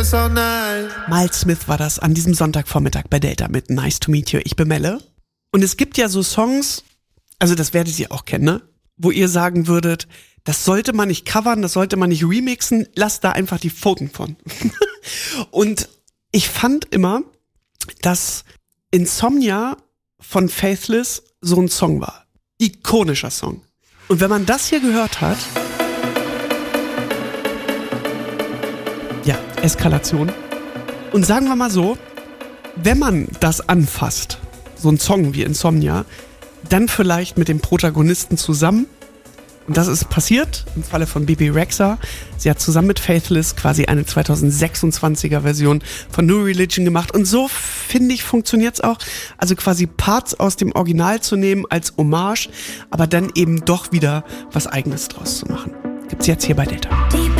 guess all night. Miles Smith war das an diesem Sonntagvormittag bei Delta mit Nice to Meet You. Ich bin Melle. Und es gibt ja so Songs, also das werdet ihr auch kennen, ne? Wo ihr sagen würdet, das sollte man nicht covern, das sollte man nicht remixen, lasst da einfach die Pfoten von. Und ich fand immer, dass Insomnia von Faithless so ein Song war. Ikonischer Song. Und wenn man das hier gehört hat, ja, Eskalation. Und sagen wir mal so, wenn man das anfasst, so ein Song wie Insomnia, dann vielleicht mit dem Protagonisten zusammen. Und das ist passiert im Falle von Bebe Rexha. Sie hat zusammen mit Faithless quasi eine 2026er Version von New Religion gemacht. Und so, finde ich, funktioniert's auch. Also quasi Parts aus dem Original zu nehmen als Hommage, aber dann eben doch wieder was Eigenes draus zu machen. Gibt's jetzt hier bei Delta.